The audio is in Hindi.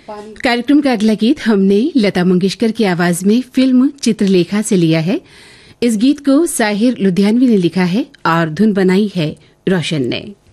कार्यक्रम का अगला गीत हमने लता मंगेशकर की आवाज में फिल्म चित्रलेखा से लिया है। इस गीत को साहिर लुधियानवी ने लिखा है और धुन बनाई है रोशन ने।